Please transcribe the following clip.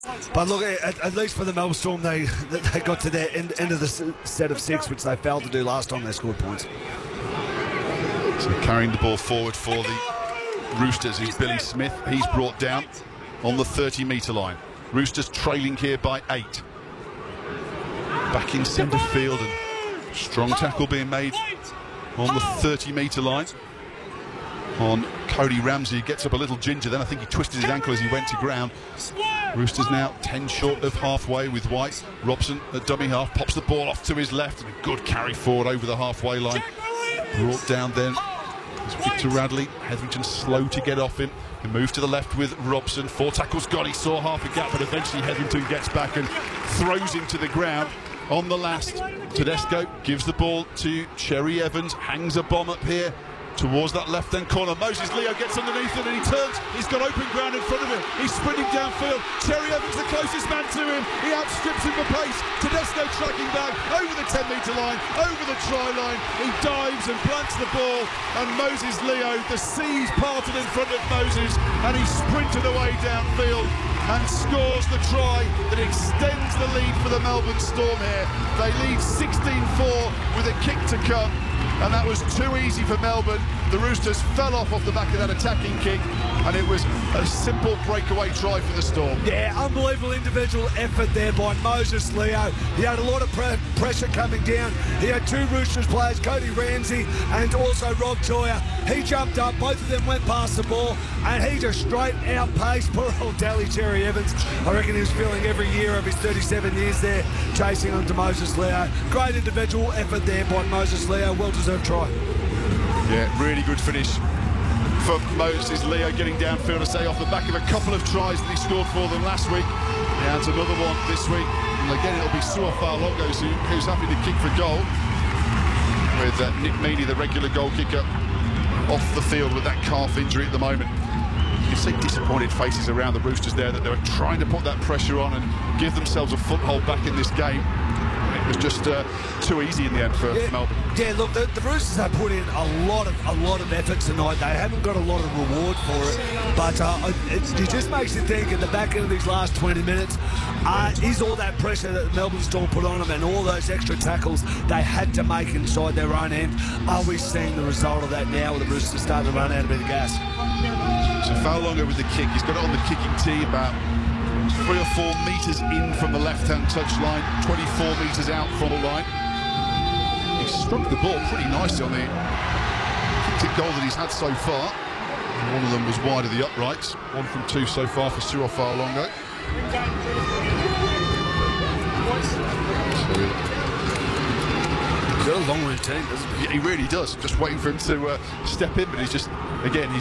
But look, at least for the Melbourne Storm, they got to their end of the set of 6, which they failed to do last time they scored points. So carrying the ball forward for the Roosters is Billy Smith. He's brought down on the 30-metre line. Roosters trailing here by 8. Back in centre field, and strong tackle being made on the 30-metre line on Cody Ramsey. He gets up a little ginger, then I think he twisted his ankle as he went to ground. Roosters now 10 short of halfway with White. Robson at dummy half pops the ball off to his left, and a good carry forward over the halfway line. Brought down then is Victor Radley. Hetherington slow to get off him. He moves to the left with Robson. 4 tackles gone. He saw half a gap, but eventually Hetherington gets back and throws him to the ground. On the last, Tedesco gives the ball to Cherry Evans. Hangs a bomb up here towards that left-hand corner. Moses Leo gets underneath it and he turns. He's got open ground in front of him. He's sprinting downfield. Cherry Evans, the closest man to him. He outstrips him for pace. Tedesco tracking back over the 10-metre line, over the try line. He dives and plants the ball, and Moses Leo, the seas parted in front of Moses, and he sprinted away downfield and scores the try that extends the lead for the Melbourne Storm here. They lead 16-4 with a kick to come, and that was too easy for Melbourne. The Roosters fell off the back of that attacking kick, and it was a simple breakaway try for the Storm. Yeah, unbelievable individual effort there by Moses Leo. He had a lot of pressure coming down. He had 2 Roosters players, Cody Ramsey and also Rob Toya. He jumped up, both of them went past the ball, and he just straight outpaced poor old Dally Cherry Evans. I reckon he was feeling every year of his 37 years there, chasing on to Moses Leo. Great individual effort there by Moses Leo, well-deserved try. Yeah, really good finish for Moses Leo, getting downfield to say off the back of a couple of tries that he scored for them last week. He adds another one this week, and again it'll be Suafar Longos who's happy to kick for goal, with Nick Meaney, the regular goal kicker, off the field with that calf injury at the moment. You can see disappointed faces around the Roosters there, that they were trying to put that pressure on and give themselves a foothold back in this game. It was just too easy in the end for Melbourne. Yeah, look, the Roosters have put in a lot of effort tonight. They haven't got a lot of reward for it, but it just makes you think at the back end of these last 20 minutes, is all that pressure that the Melbourne Storm put on them and all those extra tackles they had to make inside their own end, are we seeing the result of that now with the Roosters starting to run out a bit of gas? So Fa'alogo with the kick. He's got it on the kicking tee about 3 or 4 metres in from the left-hand touchline, 24 metres out from the line. He struck the ball pretty nicely on the kick goal that he's had so far. One of them was wide of the uprights. 1 from 2 so far for Cyril Fa'alogo. He's got a long routine, doesn't he? Yeah, he really does. Just waiting for him to step in, but he's just, again,